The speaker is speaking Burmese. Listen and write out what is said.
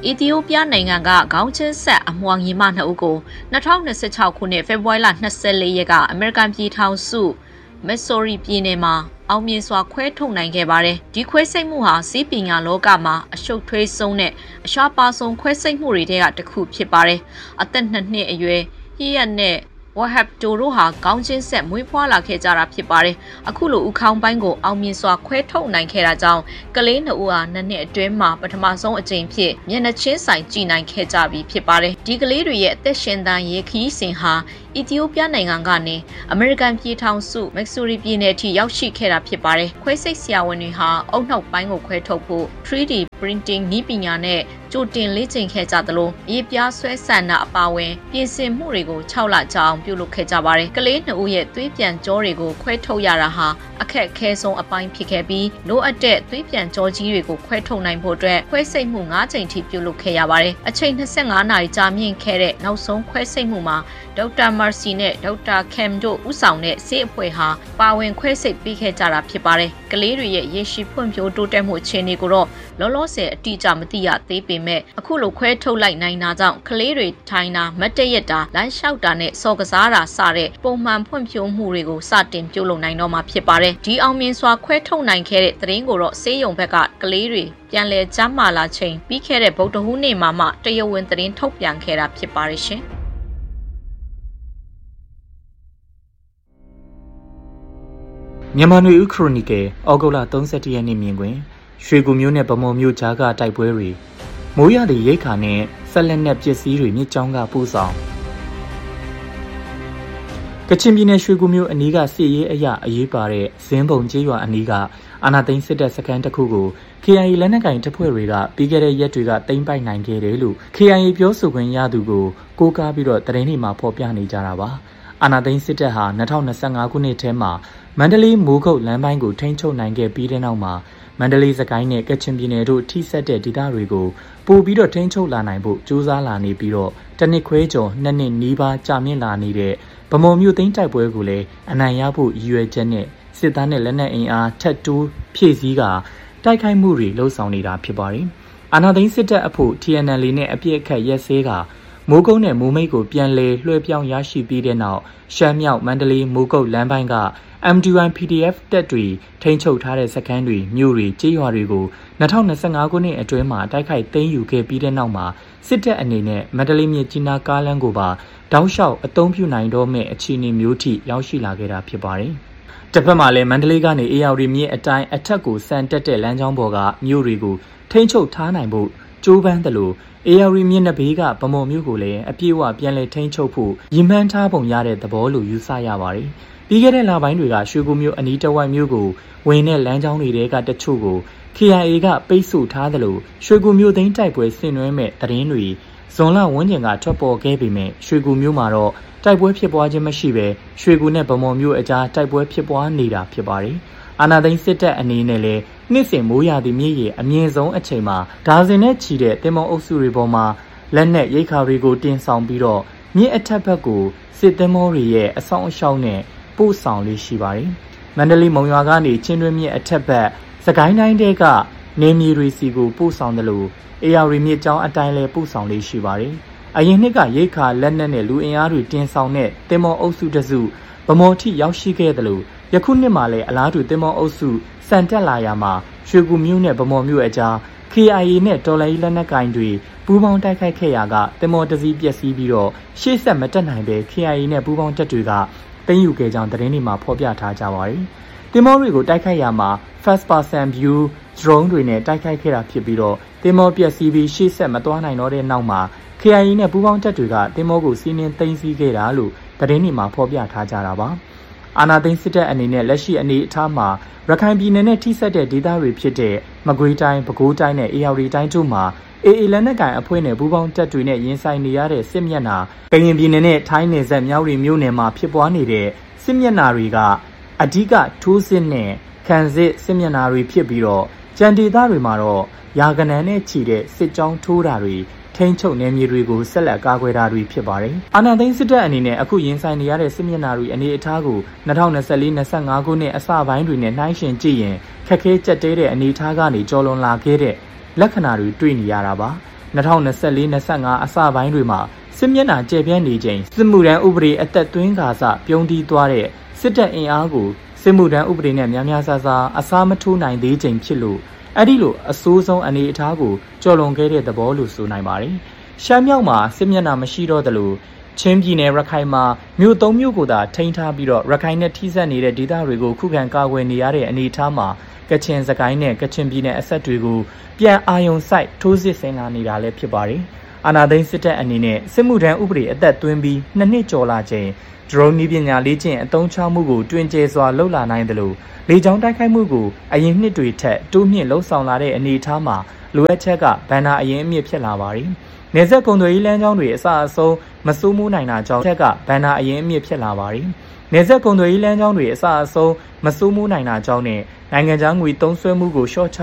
အီသီယိုးပီးယားနိုင်ငံကခေါင်းချင်းဆက်အမွှာညီမနှစ်ဦးကို2026ခုနှစ်ဖေဖော်ဝါရီလ24ရက်ကအမေရိကန်ပြည်ထောင်စုမက်ဆိုရီပြည်နယ်မှာအောင်မြင်စွာခွဲထုတ်နိုင်ခဲ့ပါတယ်။ဒီခွဲစိတ်မှုဟာစီးပညာလောကမှာအရှုပ်ထွေးဆုံးနဲ့အရှားပါဆုံးခွဲစိတ်မှုတွေထဲကတစ်ခုဖြစ်ပါတယ်။အသက်2နှစ်အရွယ်ဟီယက်နဲ့ဝဟပ်တိုတို့ဟာခေါင်းချင်းဆက်မွေးဖွားလာခဲ့ကြတာဖြစ်ပါတယ်။အခုလိုဥခေါင်းပိုင်းကိုအောင်မြင်စွာခွဲထုတ်နိုင်ခဲ့တာကြောင့်ကလေး2ဦးဟာ2နှစ်အတွင်းမှာပထမဆုံးအကြိမ်ဖြစ်မျက်နှာချင်းဆိုင်ကြည်နိုင်ခဲ့ကြပြီဖြစ်ပါတယ်။ဒီကလေးတွေရဲ့အသက်ရှင်သန်ရေးခရီးစဉ်ဟာအီသီယိုးပီးယားနိုင်ငံကနေအမေရိကန်ပြည်ထောင်စုမက်ဆိုရီပြည်နယ်အထိရောက်ရှိခဲ့တာဖြစ်ပါတယ်။ခွဲစိတ်ဆရာဝန်တွေဟာအုတ်နှုတ်ပိုင်းကိုခွဲထုတ်ဖို့ 3D printing နည်းပညာနဲ့ကြိုတင်လေ့ကျင့်ခဲ့ကြသလိုအရေးပြားဆွဲဆန်တာအပါအဝင်ပြင်ဆင်မှုတွေကို6လကြာအောင်ပြုလုပ်ခဲ့ကြပါတယ်။ကလေး2ဦးရဲ့သွေးပြန်ကြောတွေကိုခွဲထုတ်ရတာဟာအခက်အခဲဆုံးအပိုင်းဖြစ်ခဲ့ပြီးလိုအပ်တဲ့သွေးပြန်ကြောကြီးတွေကိုခွဲထုတ်နိုင်ဖို့အတွက်ခွဲစိတ်မှု9ကြိမ်ထိပြုလုပ်ခဲ့ရပါတယ်။အချိန်25နာရီကြာမြင့်ခဲ့တဲ့နောက်ဆုံးခွဲစိတ်မှုမှာဒေါက်တာမာစီနဲ့ဒေါက်တာကမ်တို့ဦးဆောင်တဲ့ဆေးအဖွဲ့ဟာပါဝင်ခွဲစိတ်ပေးခဲ့ကြတာဖြစ်ပါတယ်။ကလေးတွေရဲ့ရေရှည်ဖွံ့ဖြိုးတိုးတက်မှုအခြေအနေကိုတော့လောလောဆယ်အတိအကျမသိရသေးပေမဲ့အခုလိုခွဲထုတ်လိုက်နိုင်တာကြောင့်ကလေးတွေထိုင်တာမတ်တရက်တာလမ်းလျှောက်တာနဲ့စော်ကစားတာစတဲ့ပုံမှန်ဖွံ့ဖြိုးမှုတွေကိုစတင်ပြုလုပ်နိုင်တော့မှာဖြစ်ပါတယ်။ဒီအောင်မြင်စွာခွဲထုတ်နိုင်ခဲ့တဲ့သတင်းကိုတော့ဆေးရုံဘက်ကကလေးတွေပြန်လည်ကျန်းမာလာချိန်ပြီးခဲ့တဲ့ဗုဒ္ဓဟူးနေ့မှာမှတရားဝင်သတင်းထုတ်ပြန်ခဲ့တာဖြစ်ပါတယ်ရှင်။မြန်မာနွေဦးခရိုနီကယ်ဩဂုတ်လ31ရက်နေ့မြင်ကွင်းရွှေကူမျိုးနဲ့ဗမော်မျိုးကြားကတိုက်ပွဲတွေမိုးရသည့်ရိတ်ခါနဲ့ဆက်လက်နဲ့ပစ္စည်းတွေမြစ်ကြောင်းကပို့ဆောင်ကချင်ပြည်နယ်ရွှေကူမျိုးအနီးကစစ်ရေးအရာအရေးပါတဲ့ဇင်းပုံကျေးရွာအနီးကအာနာသိန်းစစ်တပ်စခန်းတစ်ခုကို KIA လက်နက်ကင်တပ်ဖွဲ့တွေကပြီးခဲ့တဲ့ရက်တွေကသိမ်းပိုက်နိုင်ခဲ့တယ်လို့ KIA ပြောဆိုခွင့်ရသူကိုကိုးကားပြီးတော့သတင်းတွေမှာဖော်ပြနေကြတာပါအာနာသိန်းစစ်တပ်ဟာ2025ခုနှစ်ထဲမှာမန္တလေးမိုးကုတ်လမ်းပိုင်းကိုထိန်းချုပ်နိုင်ခဲ့ပြီးတဲ့နောက်မှာမန္တလေးစကိုင်းနဲ့ကချင်ပြည်နယ်တို့ထိစပ်တဲ့ဒေသတွေကိုပို့ပြီးတော့ထိန်းချုပ်လာနိုင်ဖို့ကြိုးစားလာနေပြီးတော့တနစ်ခွဲကျော်2နှစ်နီးပါးကြာမြင့်လာနေတဲ့ဗမော်မြို့သိမ်းတိုက်ပွဲကိုလည်းအနိုင်ရဖို့ရည်ရွယ်ချက်နဲ့စစ်သားနဲ့လက်နက်အင်အားထပ်တိုးဖြည့်ဆည်းကတိုက်ခိုက်မှုတွေလှုံ့ဆော်နေတာဖြစ်ပါတယ်။အာဏာသိမ်းစစ်တပ်အဖို့ TNL နဲ့အပြစ်အခတ်ရက်စဲကမိုးကုတ်နဲ့မိုးမိတ်ကိုပြန်လည်လွှဲပြောင်းရရှိပြီးတဲ့နောက်ရှမ်းမြောက်မန္တလေးမိုးကုတ်လမ်းပိုင်းက MDY PDF တပ်တွေထိန်းချုပ်ထားတဲ့စခန်းတွေမြို့တွေကျေးရွာတွေကို2025ခုနှစ်အတွင်းမှာတိုက်ခိုက်သိမ်းယူခဲ့ပြီးတဲ့နောက်မှာစစ်တပ်အနေနဲ့မန္တလေးမြစ်ကြီးနားကားလမ်းကိုပါတောက်လျှောက်အသုံးပြုနိုင်တော့မဲ့အခြေအနေမျိုးထိရောက်ရှိလာခဲ့တာဖြစ်ပါတယ်။တစ်ဖက်မှာလည်းမန္တလေးကနေအေရဝတီမြစ်အတိုင်းအထက်ကိုဆန်တက်တဲ့လမ်းကြောင်းပေါ်ကမြို့တွေကိုထိန်းချုပ်ထားနိုင်ဖို့ကြိုးပမ်းတယ်လို့အေရဝတီမြစ်နှစ်ဘေးကဗမော်မြို့ကိုလည်းအပြည့်အဝပြန်လည်ထိန်းချုပ်ဖို့ရည်မှန်းထားပုံရတဲ့သဘောလို့ယူဆရပါတယ်။ပြီးခဲ့တဲ့လပိုင်းတွေကရွှေကူမြို့အနီးတစ်ဝိုက်မြို့ကိုဝင်တဲ့လမ်းကြောင်းတွေကတချို့ကို KIA ကပိတ်ဆို့ထားသလိုရွှေကူမြို့သိမ်းတိုက်ပွဲဆင်နွှဲမဲ့သတင်းတွေဇွန်လဝန်းကျင်ကထွက်ပေါ်ခဲ့ပေမဲ့ရွှေကူမြို့မှာတော့တိုက်ပွဲဖြစ်ပွားခြင်းမရှိဘဲရွှေကူနဲ့ဗမော်မြို့အကြားတိုက်ပွဲဖြစ်ပွားနေတာဖြစ်ပါတယ်။အာဏာသိမ်းစစ်တပ်အနေနဲ့လည်းနှစ်စဉ်မိုးရာသီမြစ်ရေအမြင့်ဆုံးအချိန်မှာဒါဇင်နဲ့ချီတဲ့တင်မောအုပ်စုတွေပေါ်မှာလက်နက်ရိတ်ခါတွေကိုတင်ဆောင်ပြီးတော့မြစ်အထက်ဘက်ကိုစစ်တင်မောတွေရဲ့အဆောင်အရှောက်နဲ့ပို့ဆောင်လေးရှိပါတယ်။မန္တလေးမုံရွာကနေချင်းတွင်းမြစ်အထက်ဘက်စကိုင်းတိုင်းတဲကနေမြေတွေစီကိုပို့ဆောင်တယ်လို့အေရဝတီမြစ်ကြောင်းအတိုင်းလဲပို့ဆောင်လေးရှိပါတယ်။အရင်နှစ်ကရိတ်ခါလက်နက်နဲ့လူအင်အားတွေတင်ဆောင်တဲ့တင်မောအုပ်စုတစုဗမော်ထိရောက်ရှိခဲ့တယ်လို့ယခုနှစ်မှာလည်းအလားတူတင်မောအုပ်စုစံတက်လာရမှာရွှေကူမြို့နဲ့ဗမော်မြို့အကြား KIA နဲ့တော်လိုင်းလက်နက်ကင်တွေပူးပေါင်းတိုက်ခိုက်ခဲ့ရာကတင်မော်တစည်းပျက်စီးပြီးတော့ရှေ့ဆက်မတက်နိုင်ပဲ KIA နဲ့ပူးပေါင်းတပ်တွေကသိမ်းယူခဲ့ကြောင်းသတင်းတွေမှာဖော်ပြထားကြပါတယ်။တင်မောတွေကိုတိုက်ခိုက်ရမှာ first person view drone တွေနဲ့တိုက်ခိုက်ခဲ့တာဖြစ်ပြီးတော့တင်မောပျက်စီးပြီးရှေ့ဆက်မသွားနိုင်တော့တဲ့နောက်မှာ KIA နဲ့ပူးပေါင်းတပ်တွေကတင်မောကိုစီးနင်းသိမ်းဆည်းခဲ့တာလို့သတင်းတွေမှာဖော်ပြထားကြတာပါ။အာဏာသိမ်းစစ်တပ်အနေနဲ့လက်ရှိအနေအထားမှာရခိုင်ပြည်နယ်နဲ့ထိစပ်တဲ့ဒေသတွေဖြစ်တဲ့မကွေးတိုင်း၊ပဲခူးတိုင်းနဲ့အေရဝတီတိုင်းတို့မှာAAလက်နက်ကိုင်အဖွဲ့နဲ့ပူးပေါင်းတပ်တွေနဲ့ရင်ဆိုင်နေရတဲ့စစ်မျက်နှာကရင်ပြည်နယ်နဲ့ထိုင်းနယ်စပ်မြောက်ရီမြို့နယ်မှာဖြစ်ပွားနေတဲ့စစ်မျက်နှာတွေကအဓိကထိုးစစ်နဲ့ခံစစ်စစ်မျက်နှာတွေဖြစ်ပြီးတော့ကြံဒေသတွေမှာတော့ရာဂဏန်းနဲ့ချီတဲ့စစ်ကြောင်းထိုးတာတွေထိန်းချုပ်နယ်မြေတွေကိုဆက်လက်ကာကွယ်တာတွေဖြစ်ပါတယ်။အာဏာသိမ်းစစ်တပ်အနေနဲ့အခုရင်ဆိုင်နေရတဲ့စစ်မျက်နှာတွေအနေအထားကို2024-25ခုနှစ်အစပိုင်းတွေနဲ့နှိုင်းယှဉ်ကြည့်ရင်ခက်ခဲကြက်တဲတဲ့အနေအထားကနေကျော်လွန်လာခဲ့တဲ့လက္ခဏာတွေတွေ့နေရတာပါ။ 2024-25 အစပိုင်းတွေမှာစစ်မျက်နှာကျယ်ပြန့်နေချိန်စစ်မှုထမ်းဥပဒေအသက်သွင်းကာစပြုံးတီးသွားတဲ့စစ်တပ်အင်အားကိုစစ်မှုထမ်းဥပဒေနဲ့များများဆအစားမထိုးနိုင်သေးချိန်ဖြစ်လို့အဲ့ဒီလိုအဆိုးဆုံးအနေအထားကိုကျော်လွန်ခဲ့တဲ့သဘောလို့ဆိုနိုင်ပါတယ်။ရှမ်းမြောက်မှာစစ်မျက်နှာမရှိတော့သလိုချင်းပြည်နယ်ရခိုင်မှာမြို့၃မြို့ကိုသာထိန်းထားပြီးတော့ရခိုင်နဲ့ထိစပ်နေတဲ့ဒေသတွေကိုခုခံကာကွယ်နေရတဲ့အနေအထားမှာကချင်စကိုင်းနဲ့ကချင်ပြည်နယ်အဆက်တွေကိုပြန်အာရုံစိုက်ထိုးစစ်ဆင်လာနေတာလည်းဖြစ်ပါတယ်။အာဏာသိမ်းစစ်တပ်အနေနဲ့စစ်မှုထမ်းဥပဒေအသက်သွင်းပြီး2နှစ်ကျော်လာချိန်ဒရုန်းနည်းပညာလေ့ကျင့်အသုံးချမှုကိုတွင်ကျယ်စွာလှုပ်လာနိုင်တယ်လို့လေကြောင်းတိုက်ခိုက်မှုကိုအရင်နှစ်တွေထက်တိုးမြင့်လှုပ်ဆောင်လာတဲ့အနေအထားမှာလိုအပ်ချက်ကဘဏ္ဍာအရင်အမြင့်ဖြစ်လာပါတယ်။နေဆက်ကုန်သွယ်ရေးလမ်းကြောင်းတွေအစအဆုံးမစိုးမိုးနိုင်တာကြောင့်ချက်ကဘဏ္ဍာအရင်အမြင့်ဖြစ်လာပါတယ်။နေဆက်ကုန်သွယ်ရေးလမ်းကြောင်းတွေအစအဆုံးမစိုးမိုးနိုင်တာကြောင့်နဲ့နိုင်ငံခြားငွေသုံးစွဲမှုကိုရှော့ချ